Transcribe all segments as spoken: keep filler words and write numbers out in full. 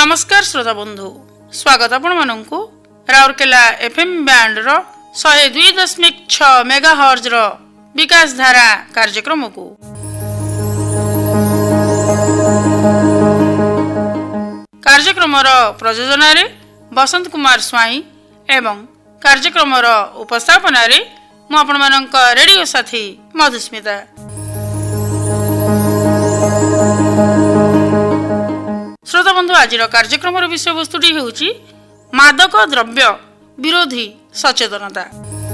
नमस्कार श्रोता बंधु, स्वागत आपण माननकु राउरकेला एफएम बैंड रो एक सौ दो दशमलव छह मेगाहर्ट्ज रो विकास धारा कार्यक्रम को कार्यक्रम रो प्रयोजन रे बसंत कुमार स्वाई एवं कार्यक्रम रो उपस्थापना रे मु आपण माननक रेडियो साथी मधुस्मिता। श्रोता बंधु, आज कार्यक्रम विषय वस्तुटी हेउची मादक द्रव्य विरोधी सचेतनता।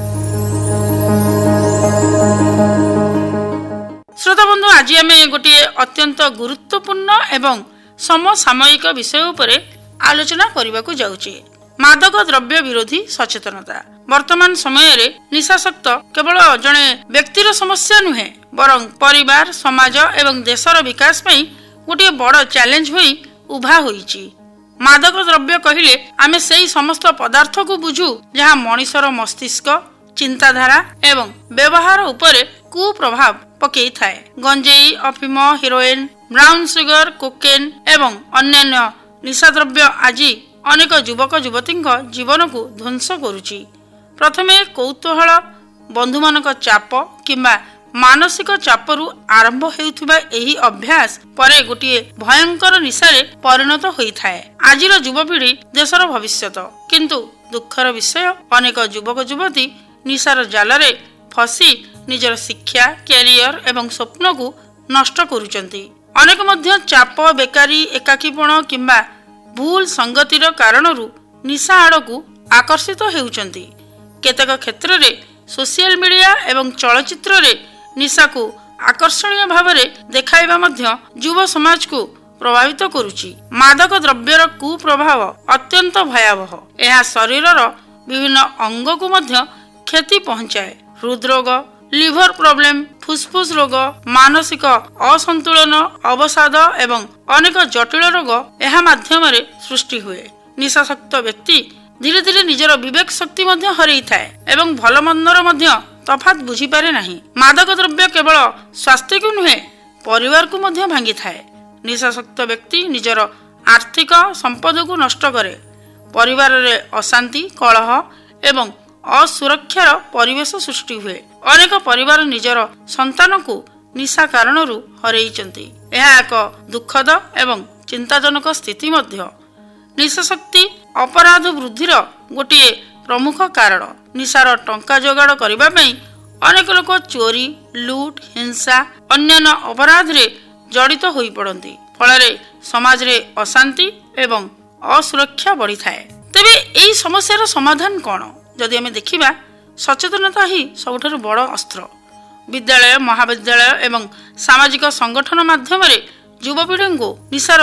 श्रोता बंधु, आज आम गोटे अत्यंत गुरुत्वपूर्ण एवं समसामयिक विषय उपरे आलोचना करने को जाउची, मादक द्रव्य विरोधी सचेतनता। वर्तमान समय रे निशासक्त केवल जने व्यक्तिर समस्या नुहे, बरं परिवार, समाज एवं देशर विकास में गोटे बड़ चैलेंज होई उभा होईची। मादक द्रव्य कहिले आमे सेही समस्त पदार्थ को बुझू जहाँ मनिषर मस्तिष्क, चिंताधारा एवं व्यवहार उपरे कुप्रभाव पकई थाए। गंजेई, अफिम, हिरोइन, ब्राउन सुगर, कोकेन एवं अन्यान्य निशा द्रव्य आज अनेक युवक युवती जीवन को ध्वंस करुची। प्रथमे कौतूहल, बंधु मानक चाप किंबा मानसिक चापरू आरंभ हेउथिबा एही अभ्यास परे गोटे भयंकर निशारे परिणत होइथाए। आजिर युवपीढ़ी देशर भविष्यत, किंतु दुखर विषय अनेक युवक युवती निशार जालरे फसी निजर शिक्षा, कैरियर एवं स्वप्न को नष्ट करुचंती। अनेक मध्य चाप, बेकारी, एकाकीपण किंबा भूल संगतिर कारणरू निशा आड़कू आकर्षित हेउचंती। केतेक क्षेत्र रे सोशल मीडिया एवं चलचित्र रे निशा को आकर्षणीय भाव में देखाइबा मध्य युव समाज को प्रभावित करुची। मादक द्रव्यर कुप्रभाव अत्यंत भयावह। यह शरीरर विभिन्न अंग को मध्य क्षति पहुंचाए। हृदरोग, लिवर प्रॉब्लम, फुसफुस रोग, मानसिक असंतुलन, अवसाद एवं अनेक जटिल रोग यह माध्यम रे सृष्टि हुए। निशासक्त व्यक्ति धीरे धीरे निजर विवेक शक्ति मध्य हरई थाए एवं भल मंदर मध्य तफात बुझी पारे नहीं। मादक द्रव्य केवल स्वास्थ्य को नुहे, परिवार को मध्य भांगी थाए। निशासक्त व्यक्ति निजर आर्थिक संपद को नष्ट करे। परिवार रे अशांति, कलह एवं असुरक्षार परिवेश सृष्टि हुए। अनेक परिवार निजर संतान को निशा कारणरू हरईचंती। यह एक दुखद एवं चिंताजनक स्थिति मध्य। निशाशक्ति अपराध वृद्धिर गोटे प्रमुख कारण। निशार टंका जोगाड़ करिबा पई अनेक लोक चोरी, लूट, हिंसा अन्यान्य अपराध रे जड़ित होई पड़ती। फलरे समाज रे अशांति एवं असुरक्षा बढ़ी थाए। तेबे एही समस्यार समाधान कोन? जदि हमें देखिबा, सचेतनता ही सबठारु बड़ अस्त्र। विद्यालय, महाविद्यालय एवं सामाजिक संगठन माध्यम रे युवपीढ़ी को निशार